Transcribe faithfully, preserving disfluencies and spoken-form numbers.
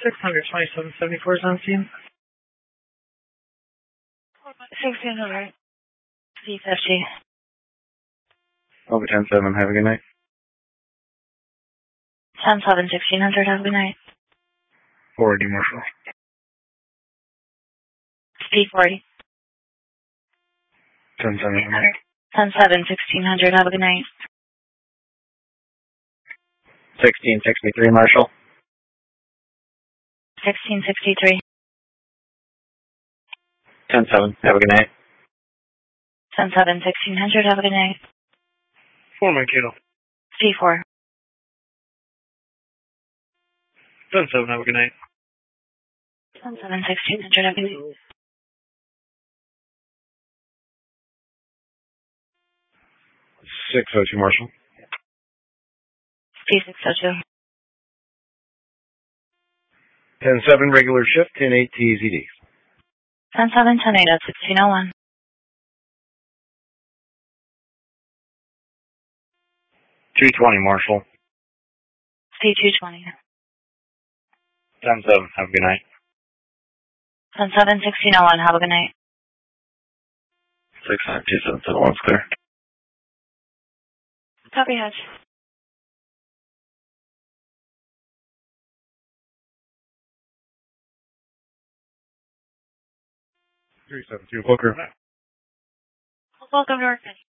six hundred twenty-seven seventy-four is on scene. sixteen hundred. C fifty. Over ten seven, have a good night. ten seven, sixteen hundred, have a good night. forty, Marshall. C forty. ten seven. ten seven, sixteen hundred, have a good night. sixteen sixty-three, Marshall. sixteen sixty-three. ten seven, have a good night. ten seven, sixteen hundred, have a good night. four Mankato. C four. ten seven, have a good night. ten seven, sixteen hundred, have a good night. six oh two, Marshall. C six oh two. ten seven, regular shift, ten eight T Z D. ten seven, ten eight at sixteen oh one. two twenty, Marshall. C two twenty. ten seven, have a good night. ten seven, sixteen oh one, have a good night. six nine two seven seven one's clear. Copy, Hatch. three seven two, Booker. Welcome to work.